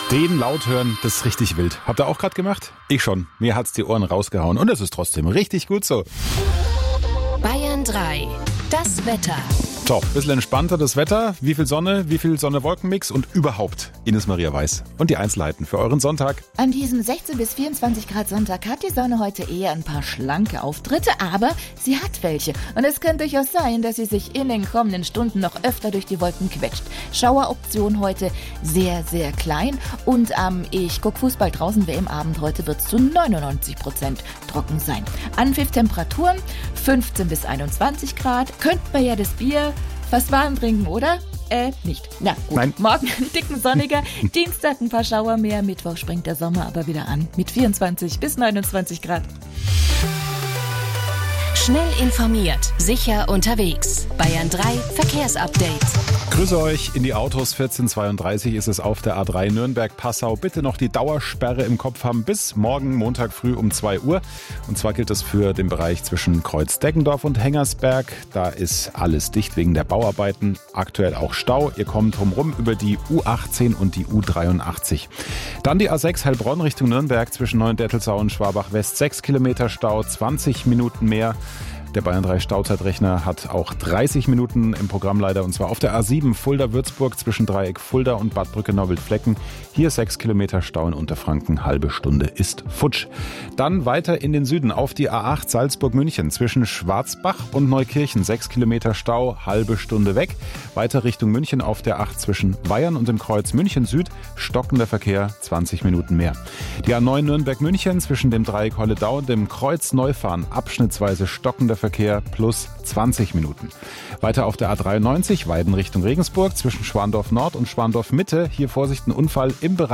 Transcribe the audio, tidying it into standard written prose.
Den laut hören, das ist richtig wild. Habt ihr auch gerade gemacht? Ich schon. Mir hat's die Ohren rausgehauen und es ist trotzdem richtig gut so. Bayern 3. Das Wetter. Top, bisschen entspannter das Wetter. Wie viel Sonne-Wolkenmix und überhaupt Ines Maria Weiß. Und die Einzelheiten für euren Sonntag. An diesem 16 bis 24 Grad Sonntag hat die Sonne heute eher ein paar schlanke Auftritte, aber sie hat welche. Und es könnte durchaus sein, dass sie sich in den kommenden Stunden noch öfter durch die Wolken quetscht. Schaueroption heute sehr, sehr klein. Und ich guck Fußball draußen, WM-Abend heute wird es zu 99% trocken sein. Anpfiff-Temperaturen 15 bis 21 Grad. Könnten wir ja das Bier fast warm trinken, oder? Nicht. Na gut. Nein. Morgen ein dicken sonniger, Dienstag ein paar Schauer mehr, Mittwoch springt der Sommer aber wieder an mit 24 bis 29 Grad. Schnell informiert, sicher unterwegs. Bayern 3 Verkehrsupdate. Grüße euch in die Autos. 14:32 ist es auf der A3 Nürnberg-Passau. Bitte noch die Dauersperre im Kopf haben bis morgen Montag früh um 2 Uhr. Und zwar gilt das für den Bereich zwischen Kreuz-Deggendorf und Hengersberg. Da ist alles dicht wegen der Bauarbeiten. Aktuell auch Stau. Ihr kommt drumherum über die U18 und die U83. Dann die A6 Heilbronn Richtung Nürnberg zwischen Neuendettelsau und Schwabach-West. 6 Kilometer Stau, 20 Minuten mehr. Der Bayern 3 Stauzeitrechner hat auch 30 Minuten im Programm leider, und zwar auf der A7 Fulda-Würzburg zwischen Dreieck Fulda und Bad Brückenau-Wildflecken. Hier 6 Kilometer Stau in Unterfranken, halbe Stunde ist futsch. Dann weiter in den Süden auf die A8 Salzburg-München zwischen Schwarzbach und Neukirchen. 6 Kilometer Stau, halbe Stunde weg. Weiter Richtung München auf der 8 zwischen Bayern und dem Kreuz München Süd. Stockender Verkehr, 20 Minuten mehr. Die A9 Nürnberg-München zwischen dem Dreieck Holledau und dem Kreuz Neufahren. Abschnittsweise stockender Verkehr plus 20 Minuten. Weiter auf der A93 Weiden Richtung Regensburg zwischen Schwandorf Nord und Schwandorf Mitte. Hier Vorsicht, ein Unfall im Bereich